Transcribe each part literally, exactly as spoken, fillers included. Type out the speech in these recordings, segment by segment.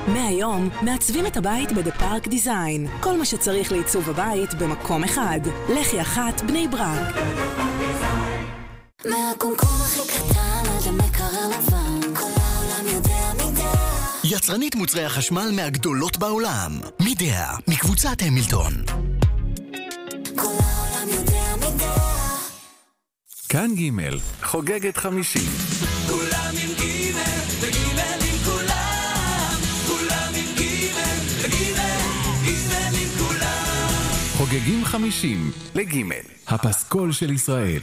מהיום מעצבים את הבית בדה פארק דיזיין. כל מה שצריך לעיצוב הבית במקום אחד. לחי אחת בני ברק. מהקומקום הכי קטן עד למקרר לבן, כל העולם יודע מידע. יצרנית מוצרי החשמל מהגדולות בעולם. מידע, מקבוצת המילטון. כל העולם יודע מידע. כאן ג' חוגגת חמישים. כולם עם ג' וג' עם כולם. כולם עם ג' וג' ג' עם כולם. חוגגים חמישים לג' הפסקול של ישראל.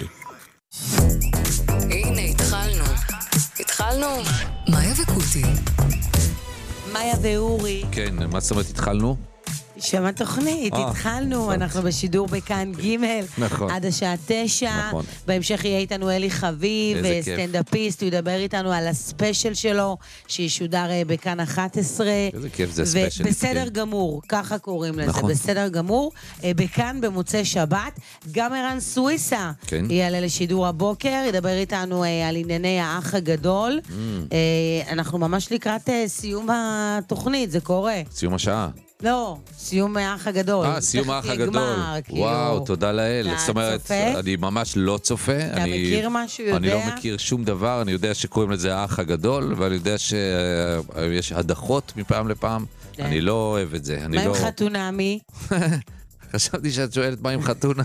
הנה, התחלנו. התחלנו. מאיה וקוטי. מאיה ואורי. כן, מה זאת אומרת התחלנו? שם התוכנית, אה, התחלנו, נכון. אנחנו בשידור בכאן ג' נכון. עד השעה תשע, נכון. בהמשך יהיה איתנו אלי חביב, איזה כיף. סטנדאפיסט, הוא ידבר איתנו על הספיישל שלו, שישודר אה, בכאן אחת עשרה. איזה כיף זה הספיישל. ובסדר כן. גמור, ככה קוראים לזה, נכון. בסדר גמור, אה, בכאן במוצאי שבת, גם ערן סוויסה כן. יעלה לשידור הבוקר, ידבר איתנו אה, על ענייני האח הגדול, Mm. אה, אנחנו ממש לקראת אה, סיום התוכנית, זה קורה. סיום השעה. לא, סיום האח הגדול. אה, סיום האח הגדול. נגמר, כאילו. וואו, תודה לאל. אתה זאת אומרת, צופה? אני ממש לא צופה. אתה אני, מכיר משהו, יודע? אני לא מכיר שום דבר, אני יודע שקוראים לזה האח הגדול, ואני יודע שיש הדחות מפעם לפעם. כן. אני לא אוהב את זה. אני מה עם לא... חתונמי? חשבתי שאת שואלת מה עם חתונה.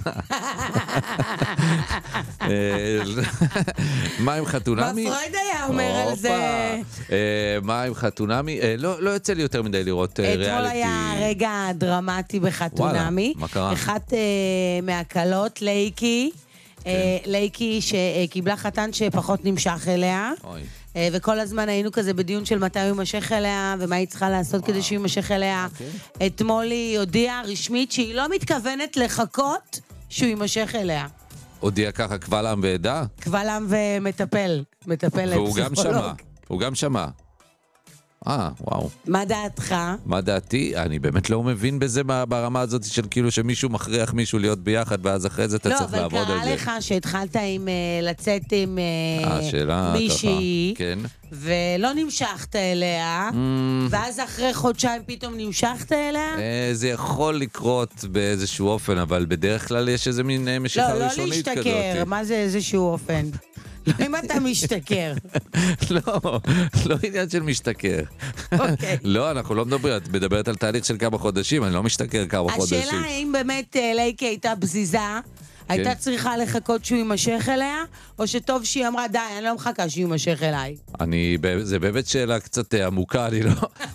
מה עם חתונמי? מה פרויד היה אומר על זה? אה, מה עם חתונמי? אה, לא לא יוצא לי יותר מדי לראות אה, ריאליטי. אתמול היה רגע דרמטי בחתונמי. וואלה, מה קרה? אחת אה, מהקלות, לייקי, אה, לייקי שקיבלה חתן שפחות נמשך אליה. אוי. אה, וכל הזמן היינו כזה בדיון של מתי הוא יימשך אליה, ומה היא צריכה לעשות כדי שהוא יימשך אליה. אוקיי. אתמול היא הודיעה רשמית שהיא לא מתכוונת לחכות שהוא יימשך אליה. הודיע ככה קבל עם ועדה? קבל עם ומטפל, מטפל והוא גם לפסיכולוג. שמע. הוא גם שמע. אה, וואו. מה דעתך? מה דעתי? אני באמת לא מבין בזה ברמה הזאת של כאילו שמישהו מכריח מישהו להיות ביחד, ואז אחרי זה אתה לא, צריך לעבוד על זה. אבל קרה לך שהתחלת עם, uh, לצאת עם uh, אה, שאלה מישהי, ככה. כן. ולא נמשכת אליה, Mm. ואז אחרי חודשיים פתאום נמשכת אליה? אה, זה יכול לקרות באיזשהו אופן, אבל בדרך כלל יש איזה מין אה, משיכה לא, לא ראשונית כזאת. להשתכר, מה זה איזשהו אופן? לא אם אתה משתכר. לא, לא עניין של משתכר. אוקיי. לא, אנחנו לא מדברים, את מדברת על תהליך של כמה חודשים, אני לא משתכר כמה חודשים. השאלה האם באמת אה, לייקי הייתה בזיזה, הייתה צריכה לחכות שהוא יימשך אליה, או שטוב שהיא אמרה, די, אני לא מחכה שהוא יימשך אליי. אני, זה באמת שאלה קצת אה, עמוקה, אני לא...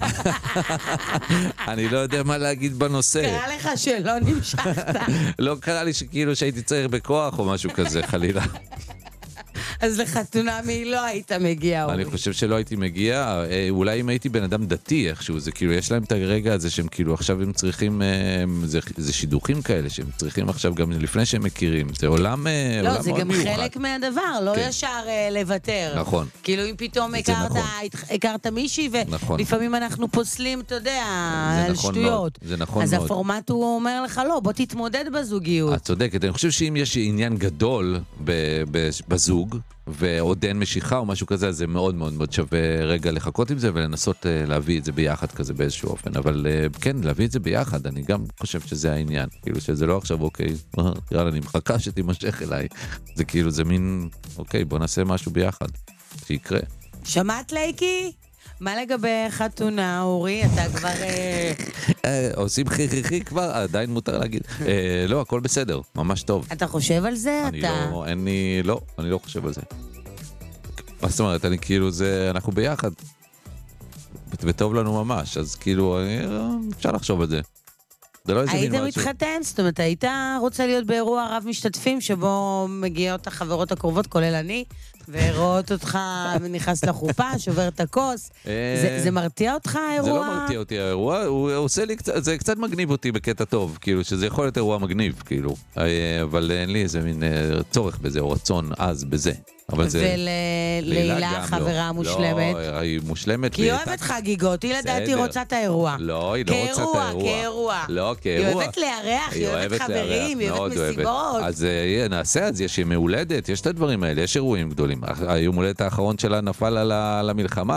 אני לא יודע מה להגיד בנושא. קרה לך שלא נמשכת. לא קרה לי שכאילו שהייתי צריך בכוח או משהו כזה, חלילה. אז לחתונמי לא היית מגיע. אני חושב שלא הייתי מגיע, אולי אם הייתי בן אדם דתי איכשהו, זה כאילו, יש להם את הרגע הזה שהם כאילו עכשיו הם צריכים, זה, זה שידוכים כאלה שהם צריכים עכשיו גם לפני שהם מכירים, זה עולם, לא, עולם זה מאוד גם מיוחד. חלק מהדבר, לא כן. ישר uh, לוותר. נכון. כאילו אם פתאום זה הכרת, נכון. הכרת מישהי, נכון. ולפעמים אנחנו פוסלים, אתה יודע, זה על נכון שטויות. מאוד, זה נכון אז מאוד. הפורמט הוא אומר לך, לא, בוא תתמודד בזוגיות. את צודקת, אני חושב שאם יש עניין גדול ב- ב- בזוג, ועוד אין משיכה או משהו כזה, אז זה מאוד מאוד מאוד שווה רגע לחכות עם זה, ולנסות uh, להביא את זה ביחד כזה באיזשהו אופן, אבל uh, כן, להביא את זה ביחד, אני גם חושב שזה העניין, כאילו שזה לא עכשיו, אוקיי, יאללה, אני מחכה שתימשך אליי, זה כאילו, זה מין, אוקיי, בוא נעשה משהו ביחד, שיקרה. שמעת לייקי? מה לגבי חתונה, אורי? אתה כבר... עושים חיכיכי כבר, עדיין מותר להגיד. לא, הכל בסדר, ממש טוב. אתה חושב על זה? אני אתה... לא, אין לי, לא, אני לא חושב על זה. מה זאת אומרת, אני כאילו זה, אנחנו ביחד. וטוב לנו ממש, אז כאילו, אפשר לחשוב על זה. זה לא איזה מין היית משהו. מתחתן? זאת אומרת, היית רוצה להיות באירוע רב משתתפים, שבו מגיעות החברות הקרובות, כולל אני, ורואות אותך נכנס לחופה, שובר את הכוס. זה, זה מרתיע אותך, האירוע? זה לא מרתיע אותי, האירוע, הוא עושה לי קצת, זה קצת מגניב אותי בקטע טוב, כאילו, שזה יכול להיות אירוע מגניב, כאילו. אבל אין לי איזה מין צורך בזה, או רצון אז בזה. וללילה, חברה המושלמת? לא, היא מושלמת. כי היא אוהבת חגיגות, היא לדעתי רוצה את האירוע. לא, היא לא רוצה את האירוע. כאירוע, כאירוע. לא, כאירוע. היא אוהבת לארח, היא אוהבת חברים, היא אוהבת מסיבות. אז נעשה, אז יש יום הולדת, יש את הדברים האלה, יש אירועים גדולים. היום הולדת האחרון שלה נפל על המלחמה,